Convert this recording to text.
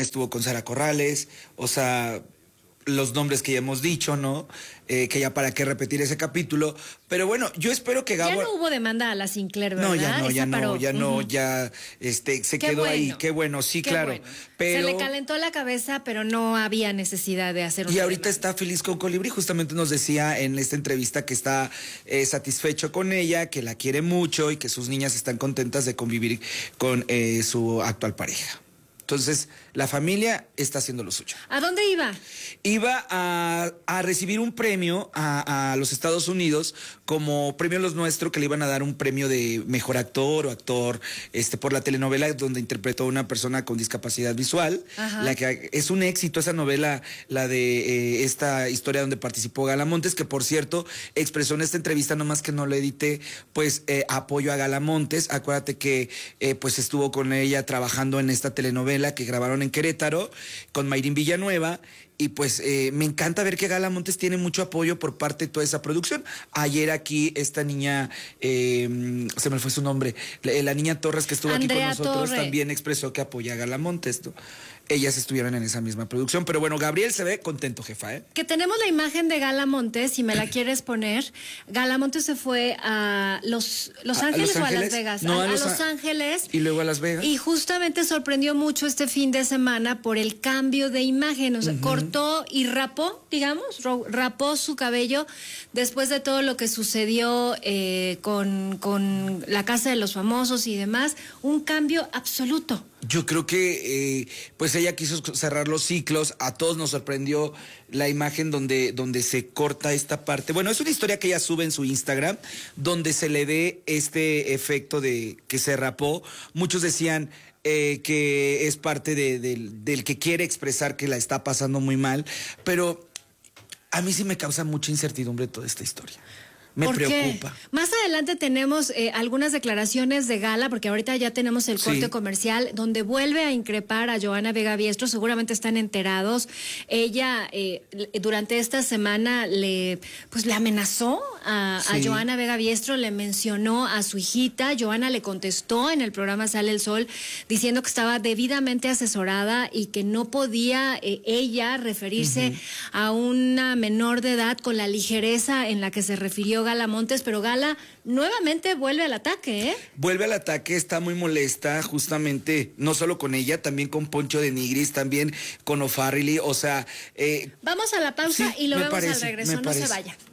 estuvo con Sara Corrales, o sea, los nombres que ya hemos dicho, ¿no? Que ya para qué repetir ese capítulo. Pero bueno, yo espero que Gabo... Ya no hubo demanda a la Sinclair, ¿verdad? No, ya no, Paró. ya se Qué quedó bueno. ahí. Qué bueno, sí, Qué claro. bueno. Pero... Se le calentó la cabeza, pero no había necesidad de hacer una Y ahorita demanda. está feliz con Colibrí. Justamente nos decía en esta entrevista que está satisfecho con ella, que la quiere mucho y que sus niñas están contentas de convivir con su actual pareja. Entonces, la familia está haciendo lo suyo. ¿A dónde iba? Iba a recibir un premio a los Estados Unidos, como Premio Los Nuestros, que le iban a dar un premio de mejor actor o actor por la telenovela donde interpretó a una persona con discapacidad visual. Ajá. La que es un éxito esa novela, la de esta historia donde participó Gala Montes, que por cierto expresó en esta entrevista, nomás que no lo edité, pues apoyo a Gala Montes. Acuérdate que pues estuvo con ella trabajando en esta telenovela que grabaron en Querétaro con Mayrín Villanueva. Y pues me encanta ver que Gala Montes tiene mucho apoyo por parte de toda esa producción. Ayer aquí esta niña, se me fue su nombre, la niña Torres que estuvo Andrea aquí con nosotros Torre. también expresó que apoya a Gala Montes, ¿no? Ellas estuvieron en esa misma producción. Pero bueno, Gabriel se ve contento, jefa, ¿eh? Que tenemos la imagen de Gala Montes, si me la quieres poner. Gala Montes se fue a Los Ángeles o a Las Vegas. No, a Los Ángeles. Y luego a Las Vegas. Y justamente sorprendió mucho este fin de semana por el cambio de imagen. O sea, cortó y rapó, digamos, rapó su cabello después de todo lo que sucedió con la Casa de los Famosos y demás. Un cambio absoluto. Yo creo que pues ella quiso cerrar los ciclos. A todos nos sorprendió la imagen donde se corta esta parte. Bueno, es una historia que ella sube en su Instagram, donde se le ve este efecto de que se rapó. Muchos decían que es parte del que quiere expresar que la está pasando muy mal, pero a mí sí me causa mucha incertidumbre toda esta historia. Me preocupa. Más adelante tenemos algunas declaraciones de Gala, porque ahorita ya tenemos el corte comercial, donde vuelve a increpar a Johanna Vega Biestro. Seguramente están enterados. Ella durante esta semana le amenazó a Johanna Vega Biestro, le mencionó a su hijita. Johanna le contestó en el programa Sale el Sol, diciendo que estaba debidamente asesorada y que no podía ella referirse a una menor de edad con la ligereza en la que se refirió Gala Montes, pero Gala nuevamente vuelve al ataque, ¿eh? Vuelve al ataque, está muy molesta, justamente, no solo con ella, también con Poncho de Nigris, también con O'Farrill, o sea... Vamos a la pausa y lo vemos al regreso, no se vaya.